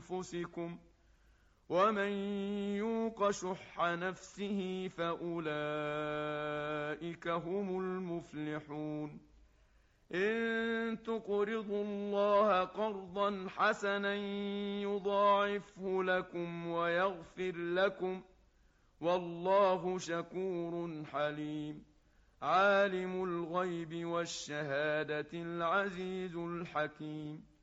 أنفسكم ومن يوق شح نفسه فأولئك هم المفلحون إن تقرضوا الله قرضا حسنا يضاعفه لكم ويغفر لكم والله شكور حليم عالم الغيب والشهادة العزيز الحكيم